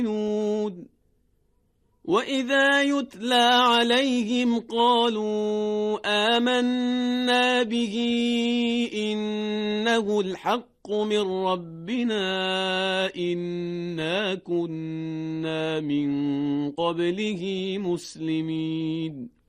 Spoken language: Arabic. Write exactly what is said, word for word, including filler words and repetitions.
وإذا يتلى عليهم قالوا آمنا به إنه الحق من ربنا إنا كنا من قبله مسلمين